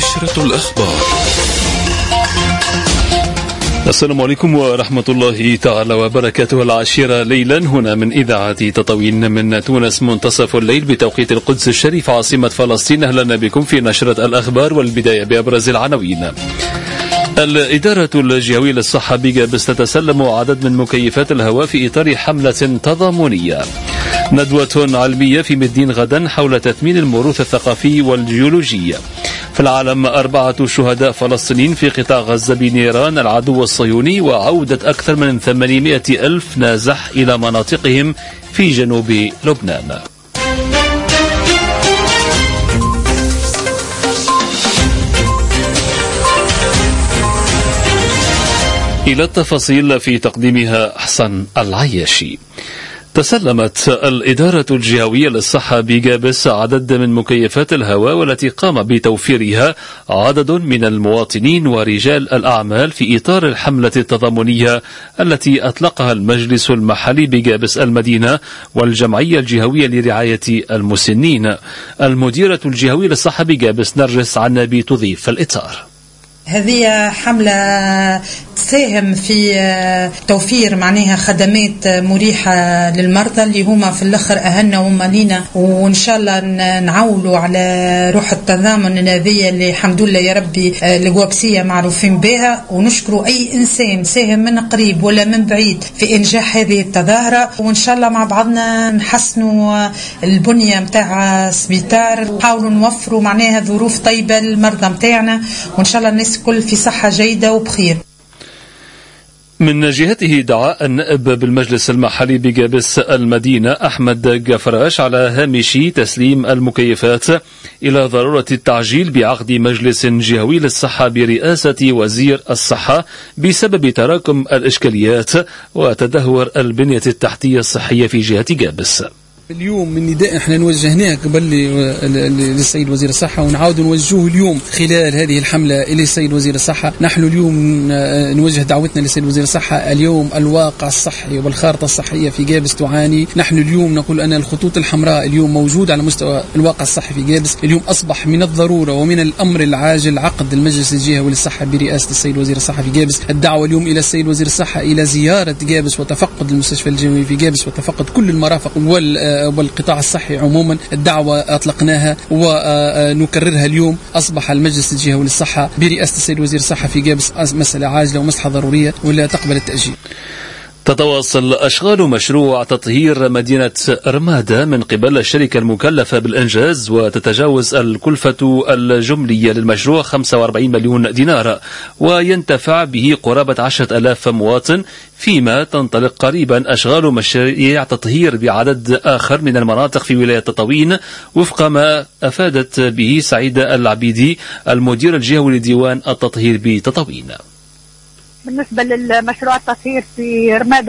نشرة الأخبار. السلام عليكم ورحمة الله تعالى وبركاته. 10 ليلا هنا من إذاعة تطاوين من تونس، منتصف الليل بتوقيت القدس الشريف عاصمة فلسطين. أهلا بكم في نشرة الأخبار، والبداية بأبرز العناوين. الإدارة الجهوية للصحة بجابس تتسلم عدد من مكيفات الهواء في إطار حملة تضامنية. ندوة علمية في مدين غدا حول تثمين الموروث الثقافي والجيولوجي. في العالم 4 شهداء فلسطينيين في قطاع غزة بنيران العدو الصهيوني، وعودة أكثر من 800 ألف نازح إلى مناطقهم في جنوب لبنان. إلى التفاصيل في تقديمها أحسن العياشي. تسلمت الإدارة الجهوية للصحة بجابس عدد من مكيفات الهواء، والتي قام بتوفيرها عدد من المواطنين ورجال الأعمال في إطار الحملة التضامنية التي أطلقها المجلس المحلي بجابس المدينة والجمعية الجهوية لرعاية المسنين. المديرة الجهوية للصحة بجابس نرجس عنابي تضيف الإطار. هذه حملة تساهم في توفير معناها خدمات مريحة للمرضى اللي هما في الآخر أهلنا ومالينا، وإن شاء الله نعولوا على روح التضامن هذه اللي الحمد لله يا ربي الجوابسية معروفين بها. ونشكروا أي إنسان ساهم من قريب ولا من بعيد في إنجاح هذه التظاهرة، وإن شاء الله مع بعضنا نحسنوا البنية متاع السبيطار ونحاولوا نوفروا معناها ظروف طيبة للمرضى متاعنا، وإن شاء الله الناس كل في صحة جيدة وبخير. من جهته دعا النائب بالمجلس المحلي بجابس المدينة أحمد جفراش على هامش تسليم المكيفات إلى ضرورة التعجيل بعقد مجلس جهوي للصحة برئاسة وزير الصحة بسبب تراكم الإشكاليات وتدهور البنية التحتية الصحية في جهة جابس. اليوم من نداء احنا نوجهناه قبل للسيد وزير الصحة، ونعاود نوجهه اليوم خلال هذه الحملة إلى السيد وزير الصحة. نحن اليوم نوجه دعوتنا للسيد وزير الصحة. اليوم الواقع الصحي والخارطة الصحية في جابس تعاني. نحن اليوم نقول أن الخطوط الحمراء اليوم موجود على مستوى الواقع الصحي في جابس. اليوم أصبح من الضرورة ومن الأمر العاجل عقد المجلس الجهوي للصحة برئاسة السيد وزير الصحة في جابس. الدعوة اليوم إلى السيد وزير الصحة إلى زيارة جابس وتفقد المستشفى الجهوي في جابس وتفقد كل المرافق والقطاع الصحي عموما. الدعوة أطلقناها ونكررها اليوم. أصبح المجلس الجهوي للصحة برئاسة السيد وزير الصحة في جابس مسألة عاجلة ومصلحة ضرورية ولا تقبل التأجيل. تتواصل أشغال مشروع تطهير مدينة رمادة من قبل الشركة المكلفة بالإنجاز، وتتجاوز الكلفة الجملية للمشروع 45 مليون دينار، وينتفع به قرابة 10,000 مواطن، فيما تنطلق قريبا أشغال مشاريع تطهير بعدد آخر من المناطق في ولاية تطاوين، وفق ما أفادت به سعيدة العبيدي المدير الجهوي لديوان التطهير بتطاوين. بالنسبة للمشروع التطهير في رمادة